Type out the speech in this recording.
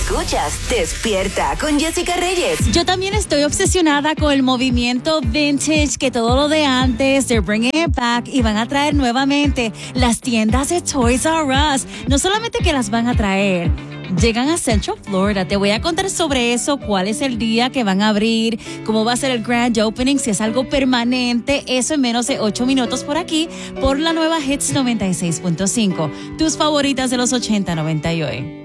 Escuchas Despierta con Jessica Reyes. Yo también estoy obsesionada con el movimiento vintage, que todo lo de antes, they're bringing it back y van a traer nuevamente las tiendas de Toys R Us. No solamente que las van a traer, llegan a Central Florida. Te voy a contar sobre eso, cuál es el día que van a abrir, cómo va a ser el grand opening, si es algo permanente. Eso en menos de 8 minutos por aquí, por la nueva Hits 96.5. Tus favoritas de los 80, 90 y hoy.